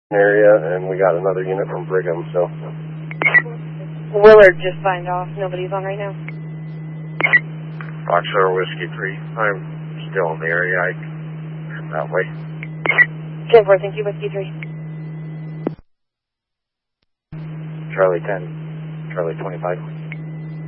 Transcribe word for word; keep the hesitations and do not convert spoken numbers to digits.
area, and we got another unit from Brigham, so. Willard just signed off. Nobody's on right now. Foxtrot Whiskey three. I'm still in the area. I come that way. ten four, thank you, Whiskey three. Charlie ten. Charlie twenty-five.